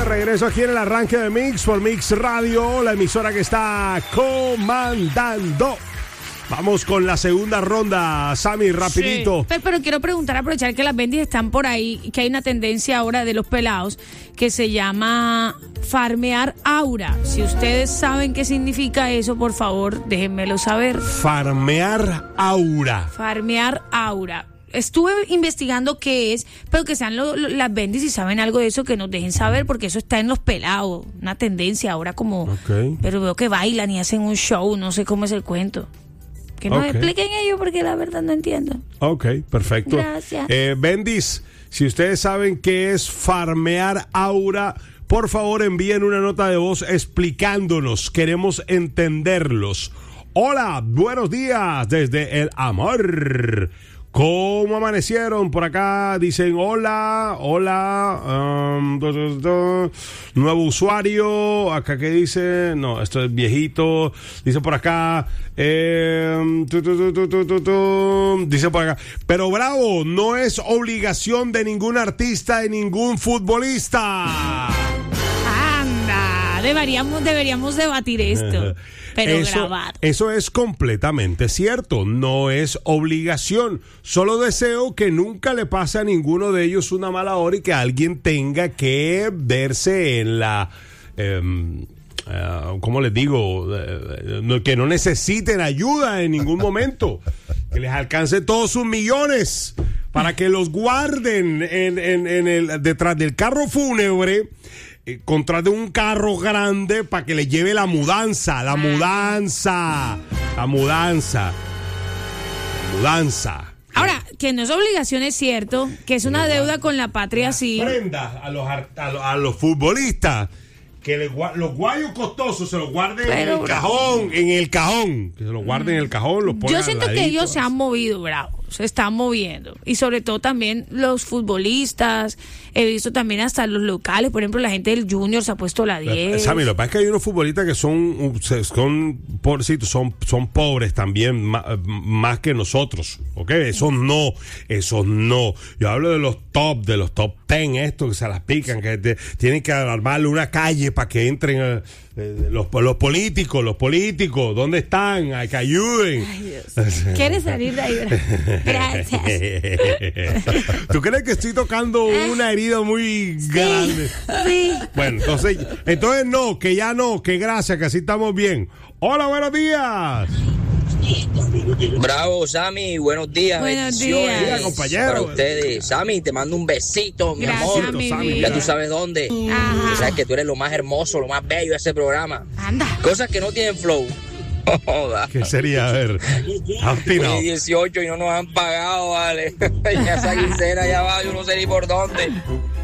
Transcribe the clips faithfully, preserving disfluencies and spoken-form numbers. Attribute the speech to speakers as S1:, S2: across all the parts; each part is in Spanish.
S1: regreso aquí en el arranque de Mix por Mix Radio, la emisora que está comandando. Vamos con la segunda ronda, Sammy, rapidito.
S2: Sí. Pero, pero quiero preguntar, aprovechar que las bendis están por ahí, que hay una tendencia ahora de los pelados que se llama farmear aura. Si ustedes saben qué significa eso, por favor, déjenmelo saber.
S1: Farmear aura.
S2: Farmear aura. Estuve investigando qué es, pero que sean lo, lo, las bendis y saben algo de eso, que nos dejen saber, porque eso está en los pelados, una tendencia ahora como...
S1: Okay.
S2: Pero veo que bailan y hacen un show, no sé cómo es el cuento. Que nos
S1: okay.
S2: expliquen ellos, porque la verdad no entiendo.
S1: Ok, perfecto.
S2: Gracias.
S1: Eh, bendis, si ustedes saben qué es farmear aura, por favor envíen una nota de voz explicándonos, queremos entenderlos. Hola, buenos días desde el amor. ¿Cómo amanecieron? Por acá dicen hola, hola, um, do, do, do. Nuevo usuario, acá que dice, no, esto es viejito, dice por acá, eh, tu, tu, tu, tu, tu, tu, dice por acá, pero bravo, no es obligación de ningún artista, de ningún futbolista.
S2: Anda, deberíamos, deberíamos debatir esto. Pero
S1: eso,
S2: grabado.
S1: Eso es completamente cierto, no es obligación. Solo deseo que nunca le pase a ninguno de ellos una mala hora y que alguien tenga que verse en la... Eh, uh, ¿Cómo les digo? Uh, que no necesiten ayuda en ningún momento. Que les alcance todos sus millones para que los guarden en, en, en el, detrás del carro fúnebre. Contrate un carro grande para que le lleve la mudanza, la mudanza, la mudanza, la mudanza.
S2: Ahora, que no es obligación, es cierto, que es una deuda con la patria, sí.
S1: Prenda a los, a los, a los futbolistas, que le, los guayos costosos se los guarden Pero, en el cajón, en el cajón, que se los guarden en el cajón, los pongan.
S2: Yo siento que ellos se han movido, bravo, se están moviendo. Y sobre todo también los futbolistas, he visto también hasta los locales, por ejemplo, la gente del Junior se ha puesto la diez.
S1: Sammy, lo que pasa es que hay unos futbolistas que son, son pobrecitos, son, son pobres también, más, más que nosotros, ¿ok? Esos no, esos no. Yo hablo de los top, de los top ten, estos que se las pican, que te, tienen que armarle una calle para que entren eh, los, los políticos, los políticos, ¿dónde están? Ay, que ayuden.
S2: Ay, Dios. ¿Quieres salir de ahí? Gracias.
S1: ¿Tú crees que estoy tocando una herida muy
S2: sí,
S1: grande?
S2: Sí.
S1: Bueno, entonces, entonces no, que ya no, que gracias, que así estamos bien. Hola, buenos días.
S3: Bravo, Sammy, buenos días.
S2: Buenos días.
S1: Días, compañero.
S3: Para ustedes. Sammy, te mando un besito, mi
S2: Gracias,
S3: amor.
S2: mi
S1: Sammy.
S2: vida.
S3: Ya tú sabes dónde.
S2: Ajá.
S3: Tú sabes que tú eres lo más hermoso, lo más bello de ese programa.
S2: Anda.
S3: Cosas que no tienen flow. Joda.
S1: ¿Qué sería? A ver.
S3: Hoy dieciocho y no nos han pagado, vale. Ya esa quincena ya va, yo no sé ni por dónde.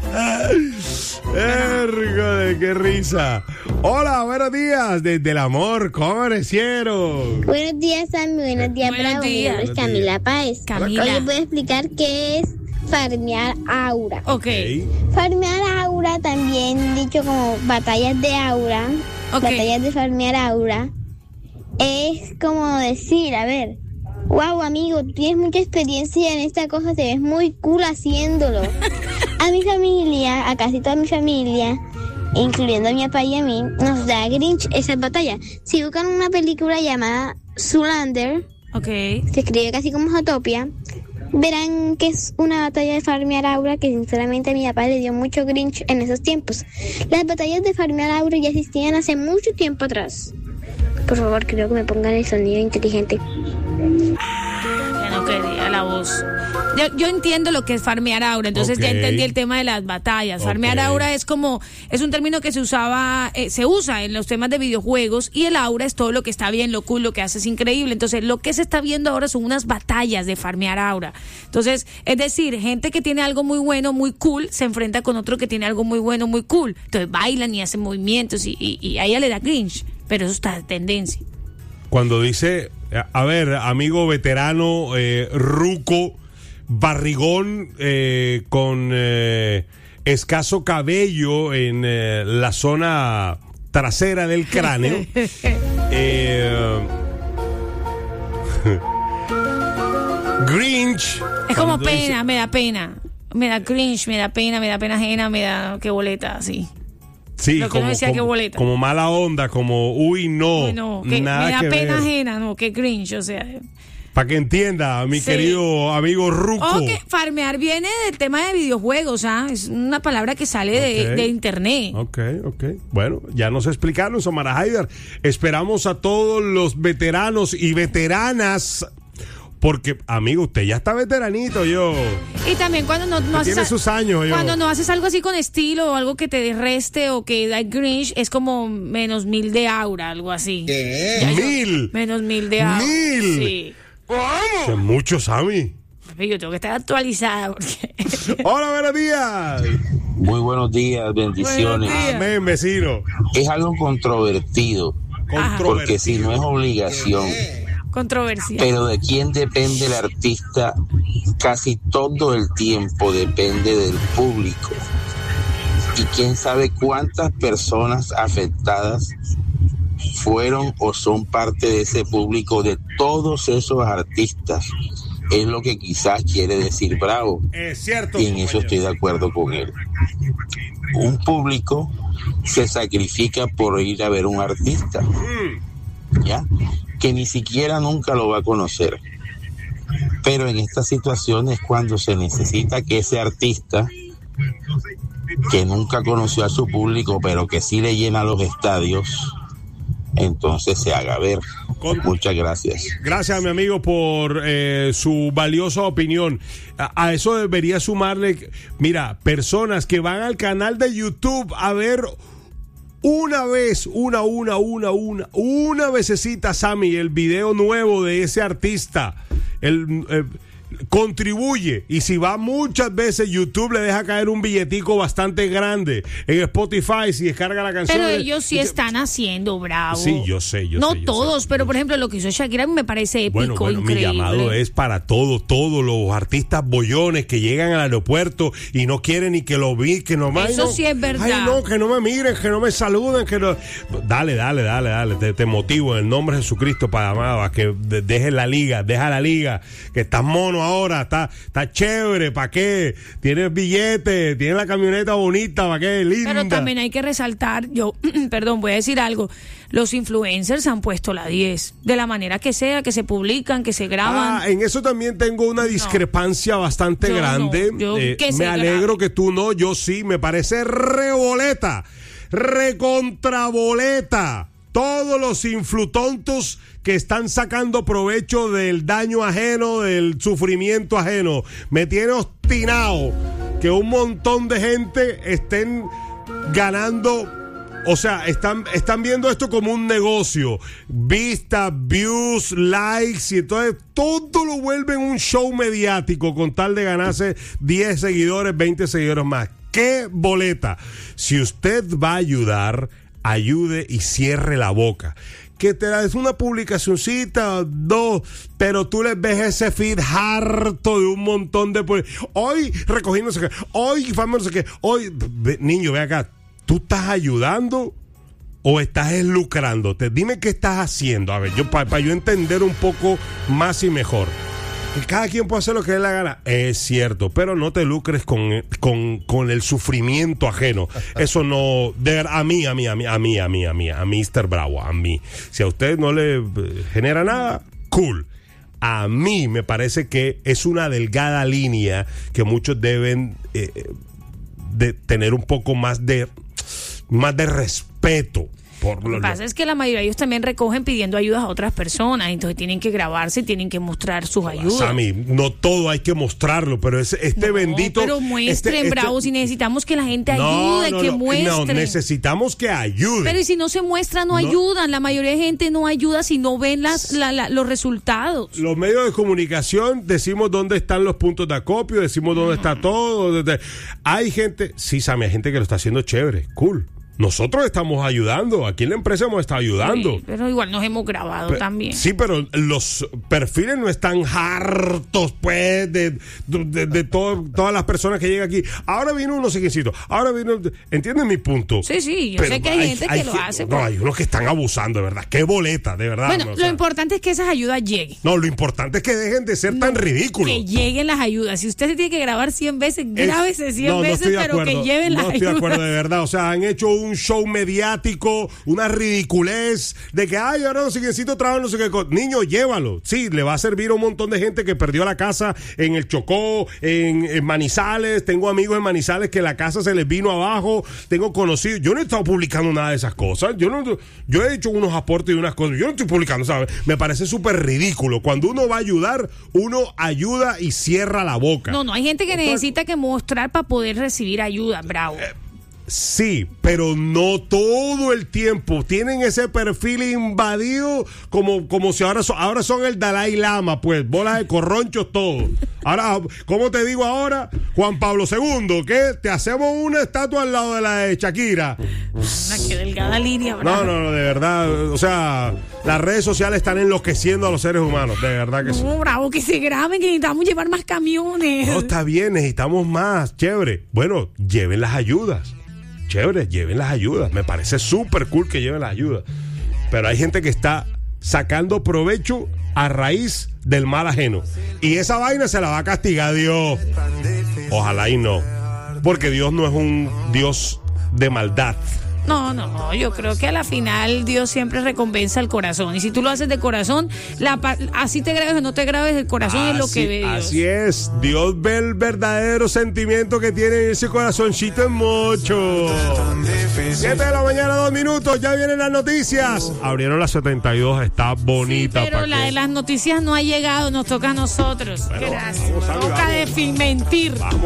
S1: Ergole, qué risa. Hola, buenos días. Desde el amor, ¿cómo amanecieron?
S4: Buenos días, Sammy. Buenos días,
S2: Buenos
S4: Bravo.
S2: días.
S4: Mi nombre es Camila Páez.
S2: Camila.
S4: Hoy les voy a explicar qué es farmear aura.
S2: Ok.
S4: Farmear aura, también dicho como batallas de aura,
S2: Ok.
S4: batallas de farmear aura, es como decir, a ver, wow, amigo, tú tienes mucha experiencia en esta cosa, te ves muy cool haciéndolo. A mi familia, a casi toda mi familia, incluyendo a mi papá y a mí, nos da Grinch esas batallas. Si buscan una película llamada Zoolander,
S2: Ok.
S4: se escribe casi como Zootopia, verán que es una batalla de farmear aura que sinceramente a mi papá le dio mucho Grinch en esos tiempos. Las batallas de farmear aura ya existían hace mucho tiempo atrás. Por favor, creo que me pongan el sonido inteligente.
S2: Ya no quería la voz. Yo, yo entiendo lo que es farmear aura, entonces
S1: Okay.
S2: ya entendí el tema de las batallas. Farmear
S1: Okay.
S2: aura es como, es un término que se usaba, eh, se usa en los temas de videojuegos, y el aura es todo lo que está bien, lo cool, lo que haces increíble. Entonces lo que se está viendo ahora son unas batallas de farmear aura. Entonces, es decir, gente que tiene algo muy bueno, muy cool, se enfrenta con otro que tiene algo muy bueno, muy cool. Entonces bailan y hacen movimientos y, y, y a ella le da cringe, pero eso está de tendencia.
S1: Cuando dice, a ver, amigo veterano, eh, ruco, barrigón, eh, con eh, escaso cabello en eh, la zona trasera del cráneo. eh, Grinch.
S2: Es como
S1: cuando
S2: pena,
S1: dice-
S2: me da pena. Me da cringe, me da pena, me da pena ajena, me da que boleta, así.
S1: Sí,
S2: Lo que
S1: como,
S2: uno decía,
S1: como,
S2: qué boleta.
S1: como mala onda, como, uy, no,
S2: Uy, no, que
S1: nada
S2: me da
S1: que
S2: pena
S1: ver.
S2: ajena, no, qué cringe, o sea.
S1: Para que entienda, mi
S2: Sí.
S1: querido amigo Ruco.
S2: O que farmear viene del tema de videojuegos, ¿ah? Es una palabra que sale de,
S1: Ok.
S2: de internet.
S1: Ok, ok. Bueno, ya nos explicaron, Samara Haidar. Esperamos a todos los veteranos y veteranas. Porque, amigo, usted ya está veteranito, yo.
S2: Y también cuando no, no haces
S1: Tiene
S2: a-
S1: sus años, yo.
S2: cuando no haces algo así con estilo o algo que te reste o que da cringe, es como menos mil de aura, algo así. Ya yo-
S1: ¡Mil!
S2: menos mil de aura.
S1: ¡Mil!
S2: Sí.
S1: Son muchos, Sammy.
S2: Yo tengo que estar actualizada porque...
S1: Hola, buenos días.
S5: Muy buenos días, bendiciones.
S2: Buenos días.
S1: Amén, vecino.
S5: Es algo controvertido, porque si no es obligación,
S2: Controversia.
S5: pero de quién depende el artista, casi todo el tiempo depende del público. Y quién sabe cuántas personas afectadas fueron o son parte de ese público, de todos esos artistas. Es lo que quizás quiere decir Bravo.
S1: Es cierto.
S5: Y en eso estoy de acuerdo con él. Un público se sacrifica por ir a ver un artista, ¿ya? Que ni siquiera nunca lo va a conocer. Pero en estas situaciones, cuando se necesita que ese artista, que nunca conoció a su público, pero que sí le llena los estadios, entonces se haga ver.
S1: Con-
S5: Muchas gracias.
S1: Gracias, mi amigo, por eh, su valiosa opinión. A, a eso debería sumarle, mira, personas que van al canal de YouTube a ver una vez, una, una, una, una, una vecesita, Sammy, el video nuevo de ese artista. El, eh, contribuye, y si va muchas veces, YouTube le deja caer un billetico bastante grande. En Spotify, si descarga la canción.
S2: Pero ellos sí
S1: eh,
S2: están haciendo, Bravo.
S1: Sí, yo sé, yo
S2: no
S1: sé, yo
S2: todos,
S1: sé.
S2: pero por ejemplo, lo que hizo Shakira a mí me parece épico,
S1: Bueno, bueno, mi
S2: increíble.
S1: llamado es para todos, todos los artistas bollones que llegan al aeropuerto y no quieren ni que lo vi, que no
S2: Eso
S1: no,
S2: sí es verdad.
S1: Ay, no, que no me miren, que no me saluden, que no. Dale, dale, dale, dale, te, te motivo en el nombre de Jesucristo, para amada, que de- dejes la liga, deja la liga, que estás mono ahora, está, está chévere, ¿para qué? Tienes billete, tienes la camioneta bonita, ¿para qué? Linda.
S2: Pero también hay que resaltar, yo, perdón, voy a decir algo, los influencers han puesto la diez, de la manera que sea, que se publican, que se graban.
S1: Ah, en eso también tengo una discrepancia bastante
S2: Yo no,
S1: grande.
S2: yo
S1: Eh,
S2: que se
S1: me alegro
S2: grabe.
S1: que tú no, yo sí, me parece reboleta, recontraboleta. Todos los influtontos que están sacando provecho del daño ajeno, del sufrimiento ajeno. Me tiene obstinado que un montón de gente estén ganando. O sea, están, están viendo esto como un negocio. Vistas, views, likes, y entonces todo lo vuelven un show mediático con tal de ganarse diez seguidores, veinte seguidores más. ¡Qué boleta! Si usted va a ayudar, ayude y cierre la boca. Que te da una publicacioncita, dos, pero tú les ves ese feed harto de un montón de... Hoy recogiendo no sé qué, hoy famoso no sé qué, hoy... Ve, niño, ve acá, ¿tú estás ayudando o estás lucrándote? Dime qué estás haciendo, a ver, yo para pa yo entender un poco más y mejor. Que cada quien puede hacer lo que le dé la gana, es cierto, pero no te lucres con, con, con el sufrimiento ajeno. Eso no, de ver- a mí, a mí, a mí, a mí, a mí, a mí, a míster Bravo, a mí. Si a usted no le eh, genera nada, cool. A mí me parece que es una delgada línea que muchos deben eh, de tener un poco más de, más de respeto. Por
S2: Lo que pasa es que la mayoría de ellos también recogen pidiendo ayudas a otras personas, entonces tienen que grabarse, tienen que mostrar sus ayudas.
S1: Sammy, no todo hay que mostrarlo, pero es, este
S2: No,
S1: bendito...
S2: pero muestren,
S1: este- este-
S2: Bravo, si necesitamos que la gente
S1: No,
S2: ayude,
S1: no,
S2: que
S1: no,
S2: muestren.
S1: no, necesitamos que ayuden.
S2: Pero y si no se muestra, no,
S1: No.
S2: ayudan. La mayoría de gente no ayuda si no ven las, la- la- los resultados.
S1: Los medios de comunicación decimos dónde están los puntos de acopio, decimos dónde está todo. dónde- Hay gente, sí, Sammy, hay gente que lo está haciendo chévere, cool. Nosotros estamos ayudando, aquí en la empresa hemos estado ayudando.
S2: Sí, pero igual nos hemos grabado
S1: Pe-
S2: también.
S1: Sí, pero los perfiles no están hartos, pues, de, de, de- de todo- todas las personas que llegan aquí. Ahora vino uno siquincito, ahora vino... ¿Entienden mi punto?
S2: Sí, sí, yo
S1: Pero
S2: sé que hay, gente que lo
S1: gen-
S2: hace.
S1: No,
S2: pues.
S1: hay unos que están abusando, de verdad. Qué boleta, de verdad.
S2: Bueno,
S1: no, o
S2: lo
S1: sea,
S2: importante es que esas ayudas lleguen.
S1: no, lo importante es que dejen de ser tan ridículos.
S2: Que lleguen las ayudas. Si usted se tiene que grabar cien veces,
S1: Es-
S2: grábese cien
S1: no, no
S2: veces,
S1: estoy de
S2: pero que
S1: acuerdo.
S2: lleven las
S1: No estoy de
S2: ayudas.
S1: acuerdo, de verdad. O sea, han hecho un un show mediático, una ridiculez de que, ay, ahora no sé qué, necesito trabajo, no sé qué. Niño, llévalo. Sí, le va a servir a un montón de gente que perdió la casa en el Chocó, en, en Manizales. Tengo amigos en Manizales que la casa se les vino abajo. Tengo conocidos. Yo no he estado publicando nada de esas cosas. Yo no, yo he hecho unos aportes y unas cosas. Yo no estoy publicando, ¿sabes? Me parece súper ridículo. Cuando uno va a ayudar, uno ayuda y cierra la boca.
S2: No, no, hay gente que
S1: Entonces,
S2: necesita que mostrar para poder recibir ayuda, bravo.
S1: Eh, Sí, pero no todo el tiempo. Tienen ese perfil invadido como, como si ahora son, ahora son el Dalai Lama, pues, bolas de corronchos todo. Ahora, ¿cómo te digo ahora? Juan Pablo segundo, ¿qué? Te hacemos una estatua al lado de la de Shakira.
S2: Una que delgada línea, bravo.
S1: No, no, no, de verdad, o sea, las redes sociales están enloqueciendo a los seres humanos, de verdad que sí.
S2: No, bravo, que se graben, que necesitamos llevar más camiones.
S1: No, está bien, necesitamos más, chévere. Bueno, lleven las ayudas. Chévere, lleven las ayudas. Me parece súper cool que lleven las ayudas. Pero hay gente que está sacando provecho a raíz del mal ajeno. Y esa vaina se la va a castigar Dios. Ojalá y no. Porque Dios no es un Dios de maldad.
S2: No, no, yo creo que a la final Dios siempre recompensa el corazón. Y si tú lo haces de corazón, la, así te grabes o no te grabes, el corazón así, es lo que ve Dios.
S1: Así es, Dios ve el verdadero sentimiento que tiene ese corazoncito en mocho. siete de la mañana, dos minutos, ya vienen las noticias. Abrieron las setenta y dos, está bonita.
S2: Sí, pero la de las noticias no ha llegado, nos toca a nosotros.
S1: Bueno,
S2: Gracias.
S1: vamos,
S2: Toca
S1: vamos.
S2: desmentir.
S1: Vamos.